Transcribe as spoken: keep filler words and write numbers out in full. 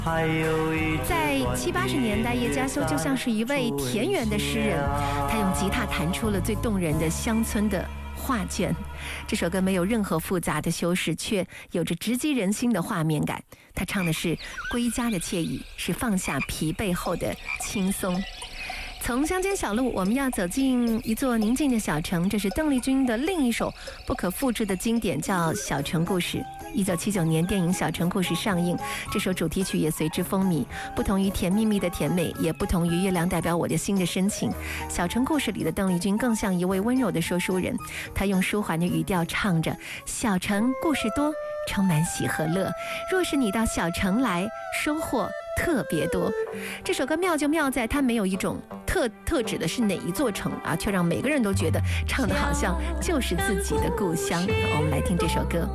在七八十年代，叶嘉修就像是一位田园的诗人，他用吉他弹出了最动人的乡村的画卷。这首歌没有任何复杂的修饰，却有着直击人心的画面感。他唱的是归家的惬意，是放下疲惫后的轻松。从乡间小路，我们要走进一座宁静的小城，这是邓丽君的另一首不可复制的经典，叫《小城故事》。一九七九年，电影《小城故事》上映，这首主题曲也随之风靡。不同于甜蜜蜜的甜美，也不同于月亮代表我的心的深情，《小城故事》里的邓丽君更像一位温柔的说书人，她用舒缓的语调唱着：小城故事多，充满喜和乐，若是你到小城来，收获特别多。这首歌妙就妙在它没有一种特特指的是哪一座城啊，却让每个人都觉得唱的好像就是自己的故乡。我们来听这首歌。